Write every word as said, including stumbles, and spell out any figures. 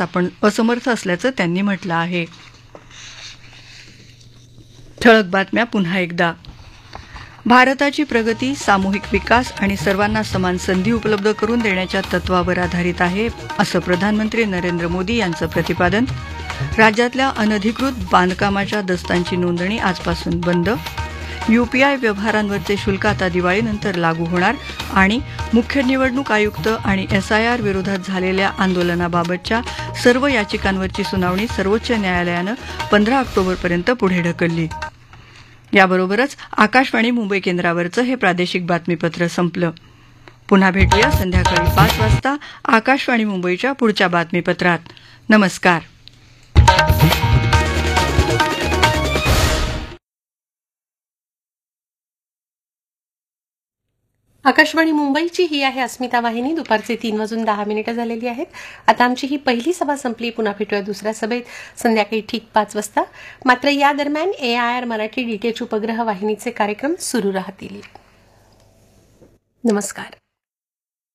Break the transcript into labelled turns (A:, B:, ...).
A: आपण असमर्थ असल्याचं त्यांनी म्हटलं आहे. ठळक बातम्या पुन्हा एकदा. भारताची प्रगती सामूहिक विकास आणि सर्वांना समान संधी उपलब्ध करून देण्याच्या तत्वावर आधारित आहे, असं प्रधानमंत्री नरेंद्र मोदी यांचं प्रतिपादन. राज्यातल्या अनधिकृत बांधकामाच्या दस्तांची नोंदणी आजपासून बंद. यूपीआय व्यवहारांवरचे शुल्क आता दिवाळीनंतर लागू होणार. आणि मुख्य निवडणूक आयुक्त आणि एसआयआर विरोधात झालेल्या आंदोलनाबाबतच्या सर्व याचिकांवरची सुनावणी सर्वोच्च न्यायालयानं पंधरा ऑक्टोबरपर्यंत पुढे ढकलली. याबरोबरच आकाशवाणी मुंबई केंद्रावरचं हे प्रादेशिक बातमीपत्र संपलं. पुन्हा भेटूया संध्याकाळी पाच वाजता आकाशवाणी मुंबईच्या पुढच्या बातमीपत्रात. नमस्कार.
B: आकाशवाणी मुंबईची ही आहे अस्मिता वाहिनी. दुपारचे तीन वाजून दहा मिनिटं झालेली आहेत. आता आमची ही पहिली सभा संपली. पुन्हा भेटूया दुसऱ्या सभेत संध्याकाळी ठीक पाच वाजता. मात्र या दरम्यान ए आय आर मराठी डीटीएच उपग्रह वाहिनीचे कार्यक्रम सुरू राहतील. नमस्कार.